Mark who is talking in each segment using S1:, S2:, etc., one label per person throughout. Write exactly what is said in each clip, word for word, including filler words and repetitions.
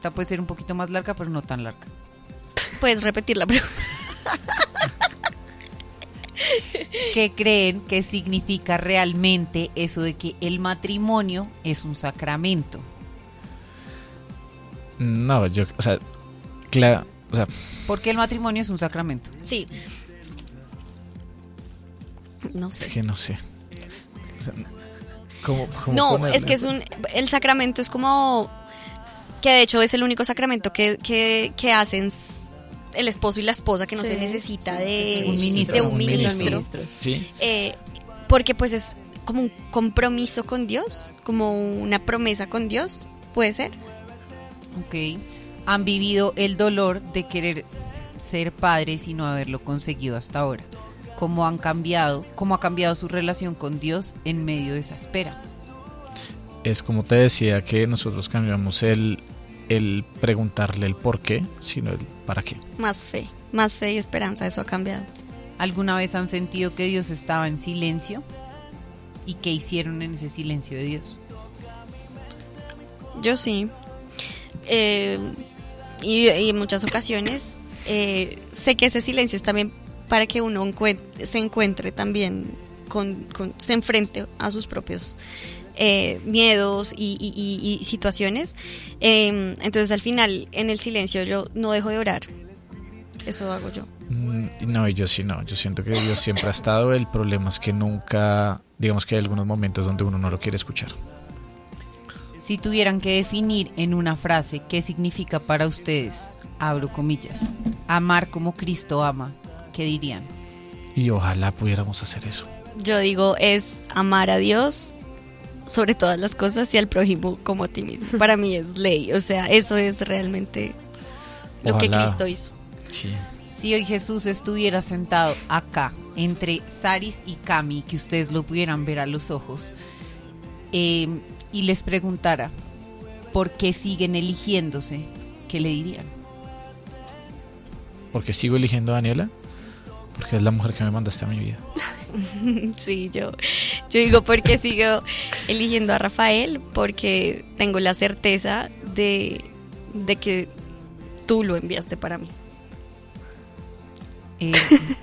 S1: Esta puede ser un poquito más larga, pero no tan larga.
S2: ¿Puedes repetir la pregunta?
S1: ¿Qué creen que significa realmente eso de que el matrimonio es un sacramento?
S3: No, yo, o sea, claro, o sea,
S1: ¿Por qué el matrimonio es un sacramento?
S2: Sí. No
S3: es
S2: sé.
S3: que no sé. O sea, ¿cómo, cómo
S2: No,
S3: ponerle?
S2: es que es un... El sacramento es como... Que de hecho es el único sacramento que, que, que hacen s- el esposo y la esposa, que no
S4: Sí,
S2: se necesita
S4: sí,
S2: de
S4: que son
S1: un ministro,
S2: de un
S3: un
S2: ministro.
S3: ministro.
S4: ministros.
S3: Sí,
S2: Eh, porque pues es como un compromiso con Dios, como una promesa con Dios, puede ser.
S1: Ok. Han vivido el dolor de querer ser padres y no haberlo conseguido hasta ahora. ¿Cómo han cambiado, cómo ha cambiado su relación con Dios en medio de esa espera?
S3: es como te decía que nosotros cambiamos el, el preguntarle el por qué, sino el para qué.
S2: Más fe, más fe y esperanza, eso ha cambiado.
S1: ¿Alguna vez han sentido que Dios estaba en silencio? ¿Y qué hicieron en ese silencio de Dios?
S2: Yo sí. Eh, y, y en muchas ocasiones eh, sé que ese silencio es también para que uno encuent- se encuentre también con, con se enfrente a sus propios eh, miedos y, y- y- y situaciones. Eh, entonces al final en el silencio yo no dejo de orar. Eso hago yo.
S3: Mm, No, y yo sí no, yo siento que Dios siempre ha estado, el problema es que nunca, digamos que hay algunos momentos donde uno no lo quiere escuchar.
S1: Si tuvieran que definir en una frase qué significa para ustedes, abro comillas, amar como Cristo ama, ¿qué dirían?
S3: Y ojalá pudiéramos hacer eso.
S2: Yo digo es amar a Dios sobre todas las cosas y al prójimo como a ti mismo. Para mí es ley, o sea, eso es realmente lo que
S3: Ojalá.
S2: Cristo hizo.
S3: Sí.
S1: Si hoy Jesús estuviera sentado acá, entre Saris y Cami, que ustedes lo pudieran ver a los ojos, eh, y les preguntara por qué siguen eligiéndose, ¿qué le dirían?
S3: ¿Por qué sigo eligiendo a Daniela? Porque es la mujer que me mandaste a mi vida.
S2: Sí, yo, yo digo porque sigo eligiendo a Rafael, porque tengo la certeza de, de que tú lo enviaste para mí.
S1: Eh,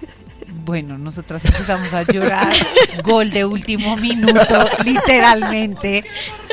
S1: bueno, nosotras empezamos a llorar, gol de último minuto, literalmente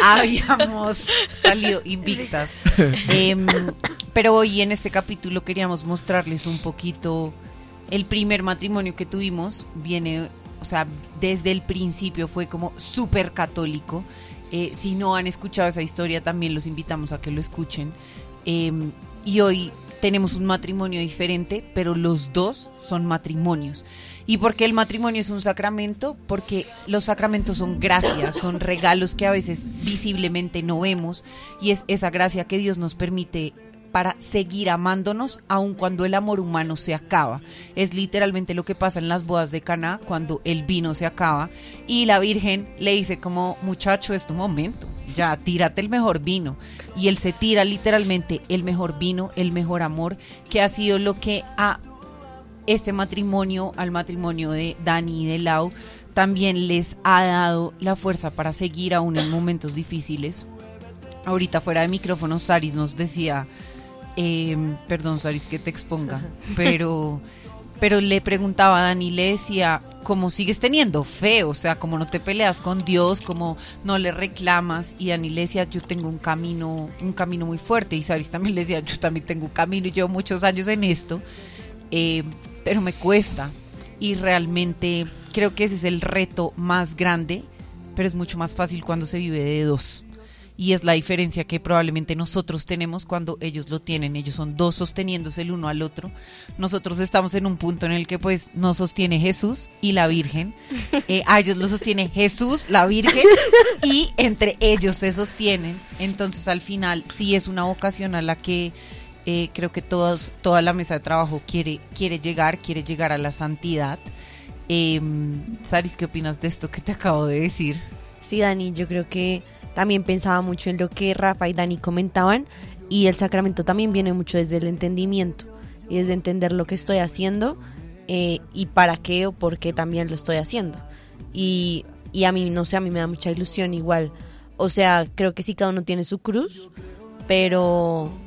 S1: habíamos salido invictas. Eh, pero hoy en este capítulo queríamos mostrarles un poquito el primer matrimonio que tuvimos, viene, o sea, desde el principio fue como súper católico. Eh, si no han escuchado esa historia, también los invitamos a que lo escuchen. Eh, y hoy tenemos un matrimonio diferente, pero los dos son matrimonios. ¿Y por qué el matrimonio es un sacramento? Porque los sacramentos son gracias, son regalos que a veces visiblemente no vemos, y es esa gracia que Dios nos permite para seguir amándonos aun cuando el amor humano se acaba. Es literalmente lo que pasa en las bodas de Caná, cuando el vino se acaba y la Virgen le dice como, muchacho, es tu momento, ya tírate el mejor vino, y él se tira literalmente el mejor vino, el mejor amor, que ha sido lo que a este matrimonio, al matrimonio de Dani y de Lau, también les ha dado la fuerza para seguir aún en momentos difíciles. Ahorita fuera de micrófono Saris nos decía, eh, perdón Saris que te exponga, pero, pero le preguntaba a Dani, le decía, ¿cómo sigues teniendo fe? O sea, ¿cómo no te peleas con Dios? ¿Cómo no le reclamas? Y Dani le decía, yo tengo un camino, un camino muy fuerte. Y Saris también le decía, yo también tengo un camino y llevo muchos años en esto, eh, pero me cuesta. Y realmente creo que ese es el reto más grande, pero es mucho más fácil cuando se vive de dos. Y es la diferencia que probablemente nosotros tenemos cuando ellos lo tienen. Ellos son dos sosteniéndose el uno al otro. Nosotros estamos en un punto en el que pues nos sostiene Jesús y la Virgen. Eh, a ellos lo sostiene Jesús, la Virgen, y entre ellos se sostienen. Entonces al final sí es una vocación a la que eh, creo que todos, toda la mesa de trabajo quiere, quiere llegar, quiere llegar a la santidad. Eh, Saris, ¿qué opinas de esto que te acabo de decir?
S4: Sí, Dani, yo creo que también pensaba mucho en lo que Rafa y Dani comentaban, y el sacramento también viene mucho desde el entendimiento y desde entender lo que estoy haciendo eh, y para qué o por qué también lo estoy haciendo. Y, y a mí, no sé, a mí me da mucha ilusión igual. O sea, creo que sí, cada uno tiene su cruz, pero,